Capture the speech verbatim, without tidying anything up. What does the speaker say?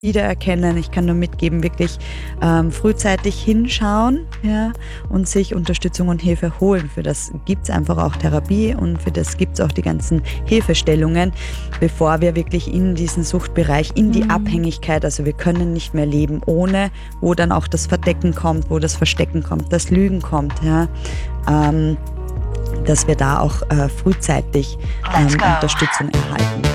wiedererkennen. Ich kann nur mitgeben, wirklich ähm, frühzeitig hinschauen, ja, und sich Unterstützung und Hilfe holen. Für das gibt es einfach auch Therapie und für das gibt es auch die ganzen Hilfestellungen, bevor wir wirklich in diesen Suchtbereich, in die Mhm. Abhängigkeit, also wir können nicht mehr leben ohne, wo dann auch das Verdecken kommt, wo das Verstecken kommt, das Lügen kommt, ja, ähm, dass wir da auch äh, frühzeitig ähm, Let's go. Unterstützung erhalten.